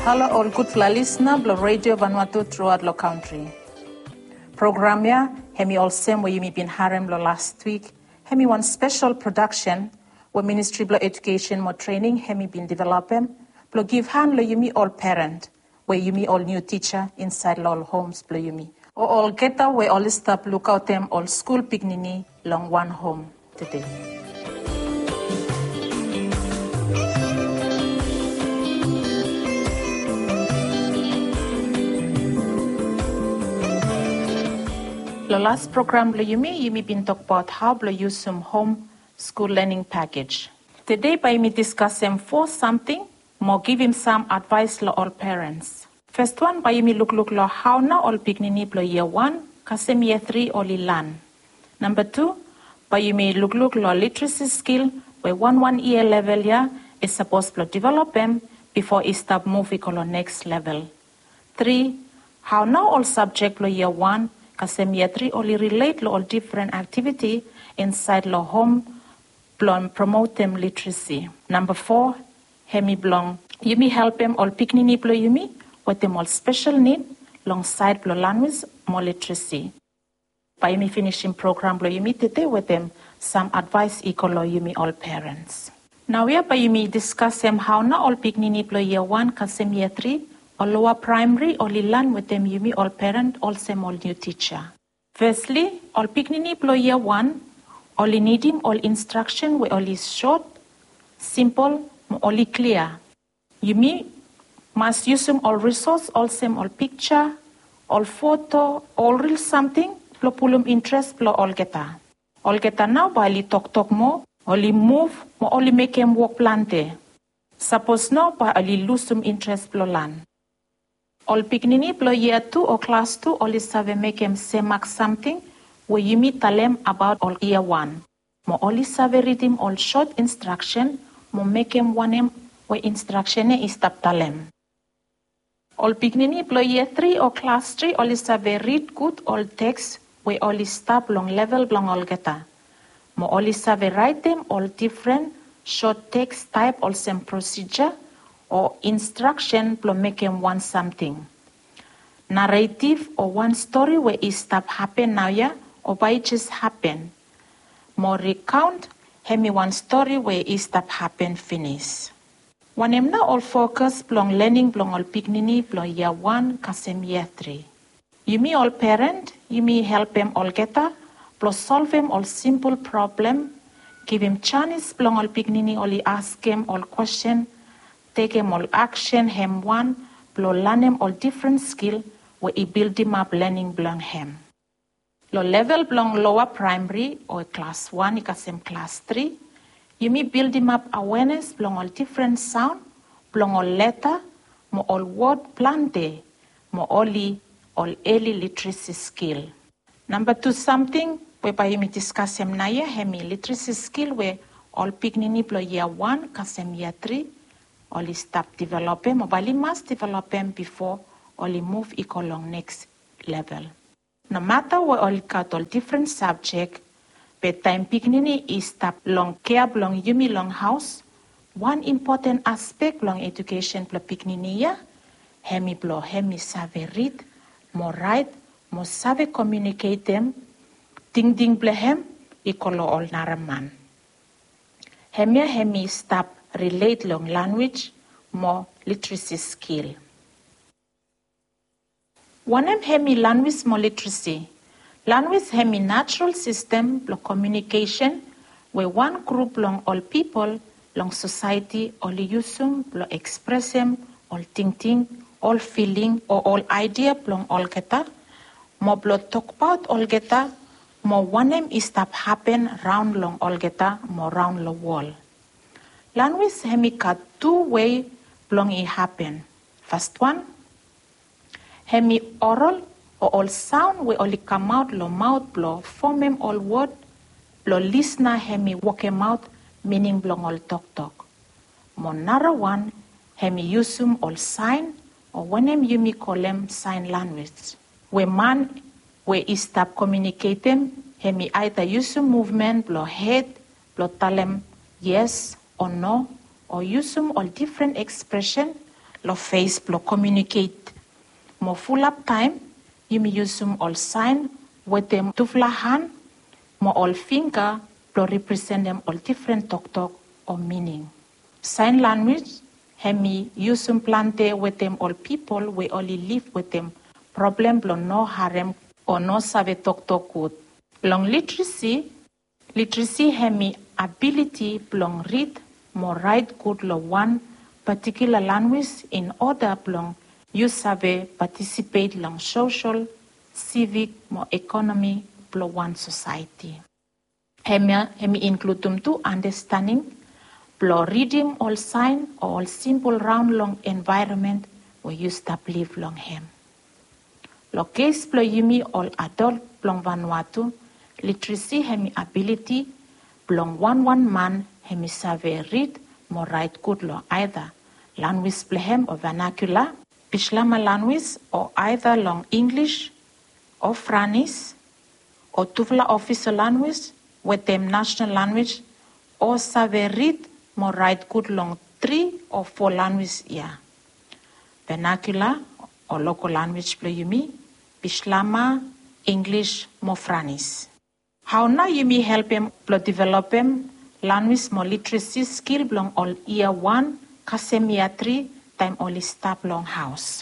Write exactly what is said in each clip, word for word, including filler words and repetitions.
Hello all good fla listener blo Radio Vanuatu throughout the country. Program ya hemi all same where you me been harem lo last week. Hemi one special production where Ministry blo Education mo training hemi been developing blo give hand lo you me all parent where you me all new teacher inside all homes blo you me. Or all get out where all stop look out them all school pignini long one home today. The last program, Yumi, Yumi been talk about how to use some home school learning package. Today, by me discuss him for something, more give him some advice to all parents. First one, by me look look lo how now all pignini blo year one, kasem year three only learn. Number two, by you me look look lo literacy skill where one one year level ya is supposed to develop them before it start moving to the next level. Three, how now all subject lo year one. Kasem year three only relate to all different activity inside the home, blong promote them literacy. Number four, hemi blong yumi help them all pignini blo yumi with them all special need alongside blo language more literacy. By me finishing program blo yumi today with them some advice equal lo yumi all parents. Now we are by yumi discuss them how na all pignini blo year one kasem year three. Or lower primary, only learn with them Yumi all parent, all same all new teacher. Firstly, all pignini blo year one, only need him all instruction we only short, simple, only clear. Yumi must use them all resource, all same all picture, all photo, all real something, blo pulum interest blo all geta. All geta now by only talk talk more, only move, mo only make him walk plante. Suppose now by only lose some interest blo learn. All pignini blo year two or class two only save make him say mark something where you meet tell them about all year one. Mo only save read him all short instruction, mo make him one him where instruction is tap tell him. All pignini blo year three or class three only save read good all text where only stop long level blong all geta. Mo only save write them all different short text type all same procedure or instruction blo make him want something. Narrative or one story where it stop happen now ya or by just happen. More recount hemi one story where it stop happen finish. One em now all focus blong learning blong all pignini blong year one kasem year three. You me all parent, you me help them all geta, plus solve them all simple problem, give him chance blong all pignini only ask him all question. Take him all action, him one, blow learn him all different skill, where he build him up learning belong him. Lo level belong lower primary or class one, ikasem class three. You may build him up awareness, belong all different sound, belong all letter, mo all word plante, mo only all early literacy skill. Number two, something whereby you may discuss him na ya, hemi literacy skill where all pignini blow year one, kasem year three. Only stop developing, mobile must develop them before only move equal long next level. No matter what all cut all different subject, bedtime pignini is stop long care long yumi long house. One important aspect long education plo pignini ya, hemi blo hemi save read, more write, more save communicate them, ding ding blehem equal all naraman. Hemi hemi stop relate long language, more literacy skill. One em hemi language more literacy. Language hemi natural system long communication where one group long all people long society all use them, long express them, all thinking, all feeling or all idea long all geta. More blo talk about all geta, more one em is stop happen round long all geta, more round the wall. Language hemi cut two way blong it happen. First one, hemi oral or all sound we only come out lo mouth blow form em all word lo listener hemi walk em out meaning blong all talk talk. Monara one hemi use um all sign or when em you me call them sign language. We man we is stop communicate them hemi either use um movement blow head blow tell them yes or no, or use them all different expression lo face lo communicate mo full up time yumi use um all sign with them tufla hand mo all finger lo represent them all different talk talk or meaning. Sign language hemi use um plante with them all people we only live with them problem lo no harem or no sabe talk talk good. Long literacy literacy hemi ability blong read more write good lo one particular language in order blong you sabe participate long social, civic, more economy blong one society. Hemi hemi include them to understanding blong reading all sign or all simple round long environment where you stop live long him. Lo case blong yumi all adult blong Vanuatu literacy hemi ability blong one one man hemi sabe read more write good lo either language plehem or vernacular Pishlama language or either long English or Franis or Tuvla official language with them national language or sabe read more write good long three or four language yeah vernacular or local language ple yumi Pishlama English more Franis. How now you may help him to develop him language more literacy skill belong all year one, kasem year three, time only stop long house.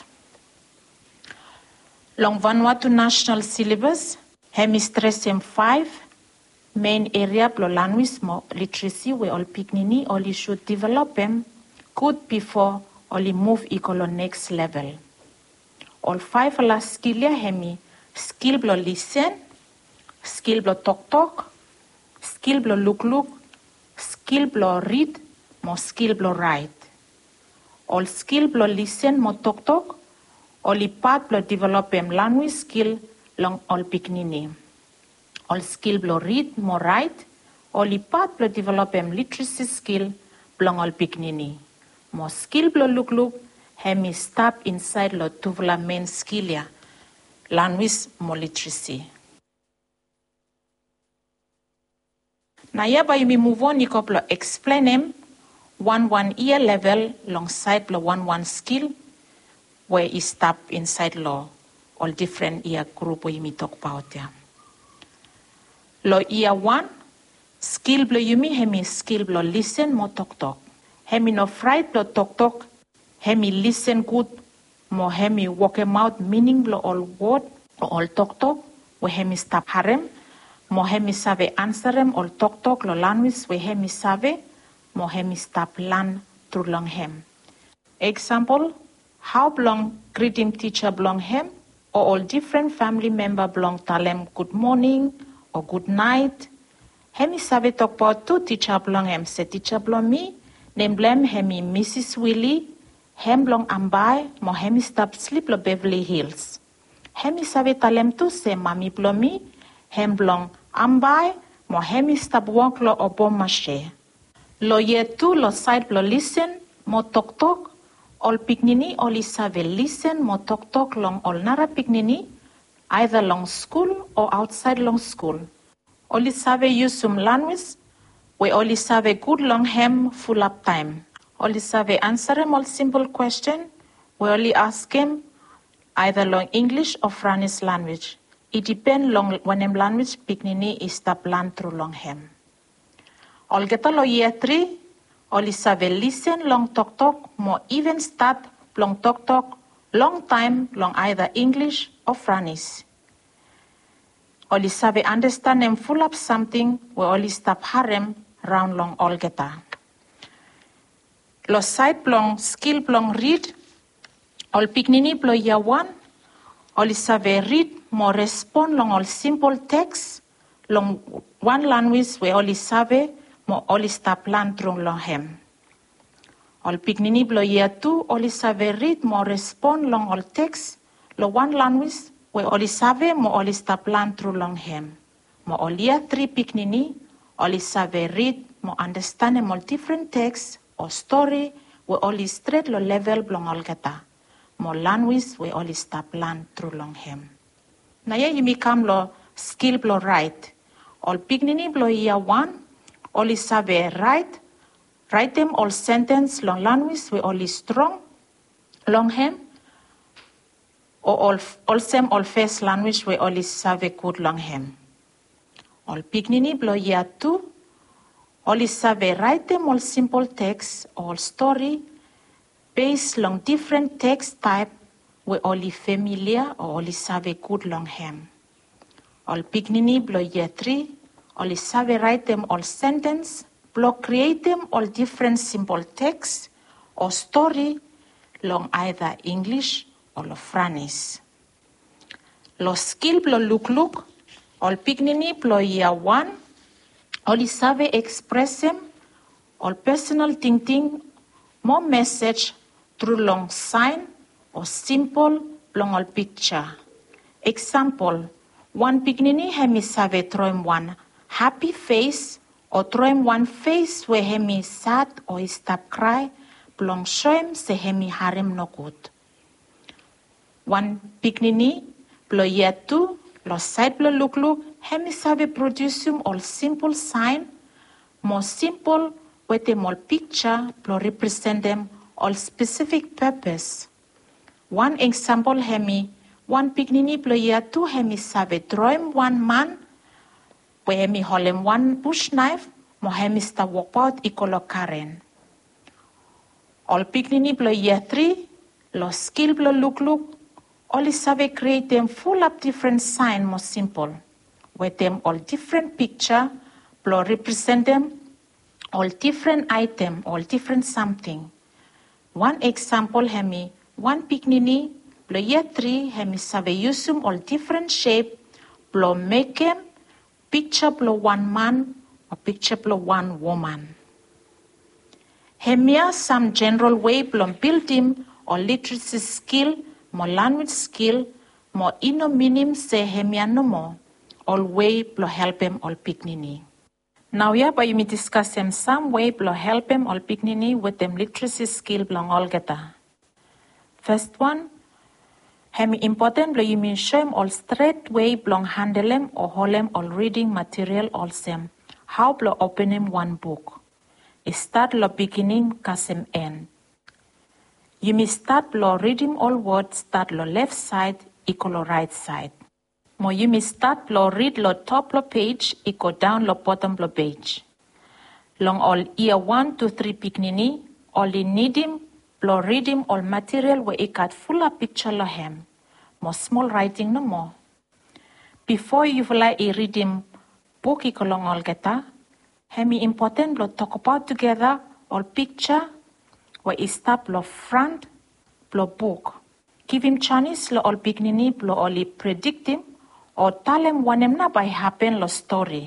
Long Vanuatu national syllabus, hemi stress him five main area plo language more literacy we all pignini only should develop him good before only move equal next level. All five la skill ya hemi skill blo listen, skill blo talk talk, skill blo look look, skill blo read, more skill blo write. All skill blo listen, more talk talk, only part blo develop em language skill long all pignini. All skill blo read, more write, only part blo develop em literacy skill long all pignini. More skill blo look look, hemi stop inside lo tuvla main skill ya, language more literacy. Now, hereby you move on, you couple explain him one one year level alongside the one one skill where he stop inside law all different year group where you may talk about there. Law year one skill blow you me hemi skill blow listen more talk talk. Hemi no fright blow talk talk. Hemi listen good more hemi walk him out meaning blow all word or all talk talk where hemi stop harem. Mo hemi save answer him or talk talk lo language we hemi save mo hemi stop learn through long hem. Example, how belong greeting teacher belong him or all different family member belong tell him good morning or good night. Hemi save talk about two teacher belong him say teacher belong me name blem hemi Missus Willie hem belong ambai mo hemi stop sleep lo Beverly Hills. Hemi save tell him to say mommy belong me hem belong ambai mo hemi stop walk lo obom mashe. Lo ye tu lo side lo listen mo talk talk all pignini all isave listen mo talk talk long all nara pignini either long school or outside long school. All isave use some language we all isave good long hem full up time. All isave answer him all simple question we only ask him either long English or French language. It depends long when him language pignini is the plan through long hem. All get lo year three, all isave listen long talk talk, more even start long talk talk, long time long either English or French. All isave understand them full up something, we all stop harem round long all geta. Lo side long skill long read, all pignini blo year one, all isave read more respond long all simple text long one language we all isave mo all stop plan through long hem. All pignini blo year two all isave read more respond long all text lo one language we all isave mo all stop plan through long hem. Mo all year three pignini all isave read mo understand mo different text or story we all straight lo level blong all gata. Mo language we all stop plan through long hem. Na ye you become lo skill blo write. All pignini blo year one all isave write, write them all sentence long language we all strong, Long hem, or all, all same all first language we only save good long hem. All pignini blo year two, only save write them all simple text, all story, based on different text type, we only familiar or only save good long hem. All pignini blo year three, only save write them all sentence, blo create them all different simple text or story, long either English or lo Franis. Lo skill blo look look, all pignini blo year one, only save express them, all personal thinking, more message through long sign or simple long all picture. Example, one pignini hemi save throw him one happy face or throw him one face where hemi sad or he stop cry, long show him se hemi harem no good. One pignini blo year two, lo side blo look look, hemi save produce him all simple sign, more simple with them all picture, blo represent them all specific purpose. One example hemi, one pignini blo year two hemi save draw him one man, where hemi hold him one bush knife, mo hemi sta walk out ikolo karen. All pignini blo year three, lo skill blo look look, all save create them full of different sign more simple, with them all different picture, blo represent them all different item, all different something. One example hemi, one pignini, blo year three, hemi save use them all different shape, blo make them picture blo one man or picture blo one woman. Hemia some general way blo build him or literacy skill, more language skill, more ino minim se hemia no more, all way blo help him all pignini. Now yeah, but you may discuss them some way blo help him all pignini with them literacy skill blo all geta. First one, hemi important blo you mean show him all straight way blo handle him or hold him all reading material all same. How blo open him one book. Start lo beginning kasem end. You may start blo reading all words start lo left side equal right side. Mo you may start blo read lo top lo page equal down lo bottom lo page. Long all year one to three pignini, only need him blo read him all material where it got full of picture lo hem. More small writing no more. Before you like a read him book equal long all geta, hemi important blo talk about together all picture where it start blo front blo book. Give him Chinese lo all pignini blo only predict him or tell him when him na by happen lo story.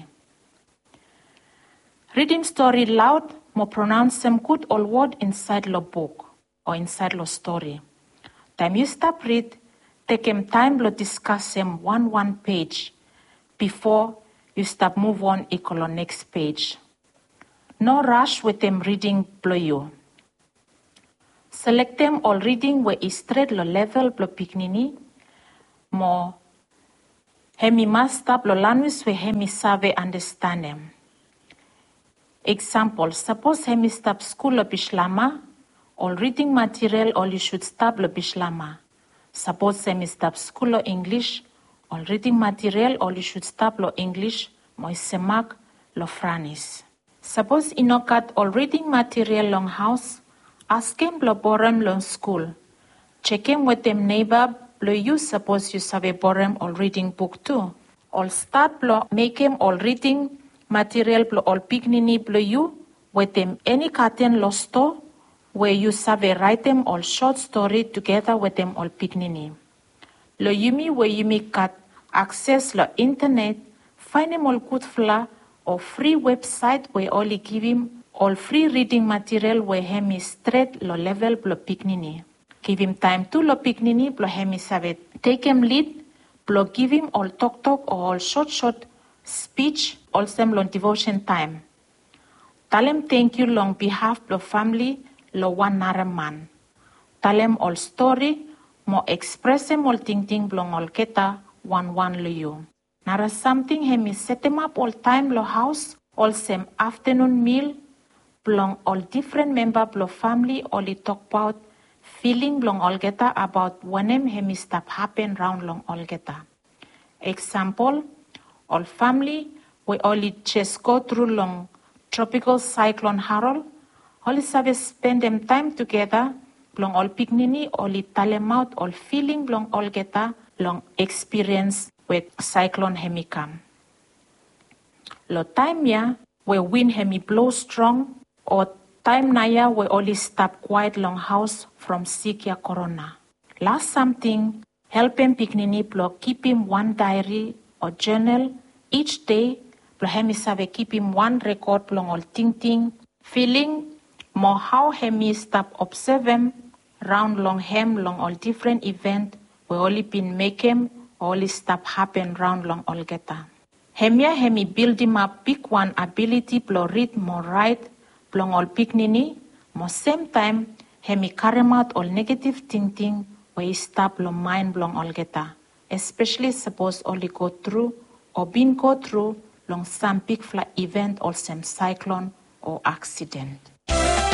Read him story loud, more pronounce them good all word inside lo book or inside lo story. Time you stop read, take him time blo discuss him one one page before you stop move on equal on next page. No rush with them reading blo you. Select them all reading where is straight lo level blo pignini, more hemi master blo language where hemi save understand them. Example, suppose hemi stop school lo bishlama, all reading material all you should stop lo bishlama. Suppose hemi stop school lo English, all reading material all you should stop lo English, mo semak lo Franis. Suppose inokat all reading material long house, ask him blo borem long school. Check him with them neighbor blo you suppose you save borem all reading book too. All start blo make him all reading material blo all pignini blo you with them any curtain lo store where you save write them all short story together with them all pignini. Lo yumi where you me cut access lo internet, find him all good fla or free website where only give him all free reading material where him is straight lo level blo pignini. Give him time to lo pignini blo him is save take him lead blo give him all talk talk or all short short speech all same long devotion time. Tell him thank you long behalf blo family lo one nara man. Tell him all story mo express him all ting ting blong all keta one one lo you. Nara something him is set him up all time lo house all same afternoon meal blong all different member blo family all he talk about feeling long olgeta about whenem hemi stop happen round long olgeta. Example, all family we only just go through long tropical cyclone Harold, only sabe spend them time together, long all pignini, only tell them out, all feeling long olgeta, long experience with cyclone hemi come. Lo time ya, we wind hemi blow strong, or time naya we only stop quiet long house from sick ya corona. Last something, help him pignini blow keep him one diary or journal each day, blow hemi sabe keep him one record long all ting ting, feeling more how hemi stop observe him round long hem long all different event we only been make him only stop happen round long all geta. Hemia hemi build him up big one ability blow read more write blong all pignini, more same time hemi carry out all negative thinking where stop lo mind blong all geta, especially suppose only go through or been go through long some big flat event or some cyclone or accident.